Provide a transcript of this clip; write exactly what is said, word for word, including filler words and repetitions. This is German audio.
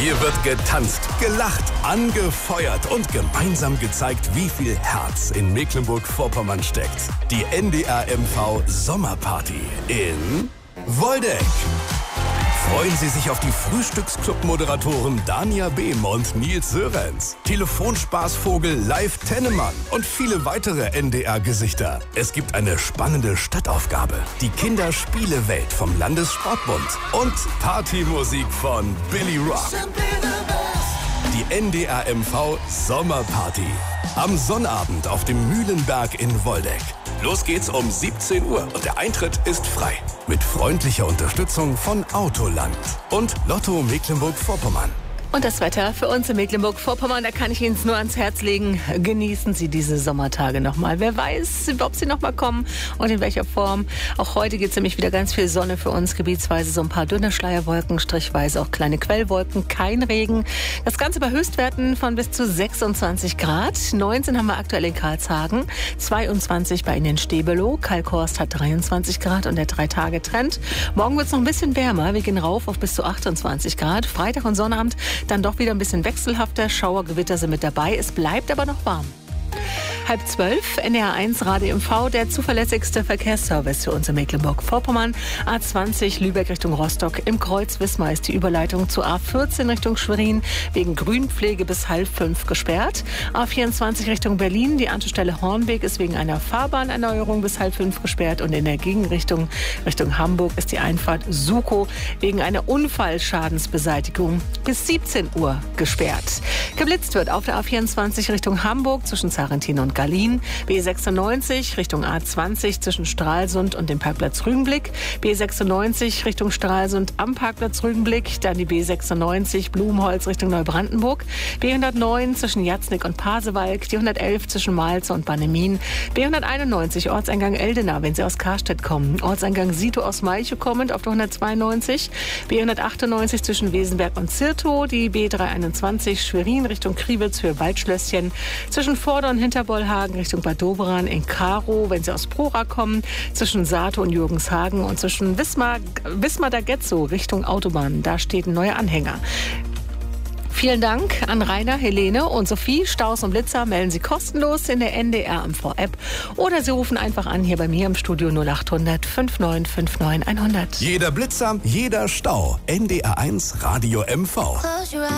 Hier wird getanzt, gelacht, angefeuert und gemeinsam gezeigt, wie viel Herz in Mecklenburg-Vorpommern steckt. Die N D R M V Sommerparty in Woldeck. Freuen Sie sich auf die Frühstücksclub-Moderatoren Dania Behm und Nils Sörenz, Telefonspaßvogel Live Tennemann und viele weitere N D R-Gesichter. Es gibt eine spannende Stadtaufgabe, die Kinderspielewelt vom Landessportbund und Partymusik von Billy Rock. Die N D R M V Sommerparty. Am Sonnabend auf dem Mühlenberg in Woldeck. Los geht's um siebzehn Uhr und der Eintritt ist frei. Mit freundlicher Unterstützung von Autoland und Lotto Mecklenburg-Vorpommern. Und das Wetter für uns in Mecklenburg-Vorpommern, da kann ich Ihnen nur ans Herz legen. Genießen Sie diese Sommertage nochmal. Wer weiß, ob sie nochmal kommen und in welcher Form. Auch heute gibt es nämlich wieder ganz viel Sonne für uns. Gebietsweise so ein paar dünne Schleierwolken, strichweise auch kleine Quellwolken, kein Regen. Das Ganze bei Höchstwerten von bis zu sechsundzwanzig Grad. neunzehn haben wir aktuell in Karlshagen, zweiundzwanzig bei Ihnen in Stebelow. Kalkhorst hat dreiundzwanzig Grad und der Drei-Tage-Trend. Morgen wird es noch ein bisschen wärmer. Wir gehen rauf auf bis zu achtundzwanzig Grad. Freitag und Sonnabend dann doch wieder ein bisschen wechselhafter. Schauergewitter sind mit dabei. Es bleibt aber noch warm. Halb zwölf, N D R eins Radio M V, der zuverlässigste Verkehrsservice für uns in Mecklenburg-Vorpommern. A zwanzig Lübeck Richtung Rostock. Im Kreuz Wismar ist die Überleitung zu A vierzehn Richtung Schwerin wegen Grünpflege bis halb fünf gesperrt. A vierundzwanzig Richtung Berlin. Die Anschlussstelle Hornweg ist wegen einer Fahrbahnerneuerung bis halb fünf gesperrt. Und in der Gegenrichtung Richtung Hamburg ist die Einfahrt Sukow wegen einer Unfallschadensbeseitigung bis siebzehn Uhr gesperrt. Geblitzt wird auf der A vierundzwanzig Richtung Hamburg zwischen Sarrentin und Gallien, B sechsundneunzig Richtung A zwanzig zwischen Stralsund und dem Parkplatz Rügenblick, B sechsundneunzig Richtung Stralsund am Parkplatz Rügenblick, dann die B sechsundneunzig Blumenholz Richtung Neubrandenburg, B hundertneun zwischen Jatznick und Pasewalk, die hundertelf zwischen Malze und Bannemin, B hunderteinundneunzig Ortseingang Eldena, wenn Sie aus Karstedt kommen, Ortseingang Sito aus Malchow kommend auf der hundertzweiundneunzig, B hundertachtundneunzig zwischen Wesenberg und Zirtow, die B dreihunderteinundzwanzig Schwerin Richtung Kriwitz für Waldschlösschen, zwischen Vorder- und Hinterbollhagen Richtung Bad Doberan in Karow, wenn Sie aus Prora kommen, zwischen Sato und Jürgenshagen und zwischen Wismar, Wismar-Dagetzow Richtung Autobahn. Da steht ein neuer Anhänger. Vielen Dank an Rainer, Helene und Sophie. Staus und Blitzer melden Sie kostenlos in der N D R M V-App oder Sie rufen einfach an hier bei mir im Studio null achthundert neunundfünfzig neunundfünfzig hundert. Jeder Blitzer, jeder Stau. N D R eins Radio M V.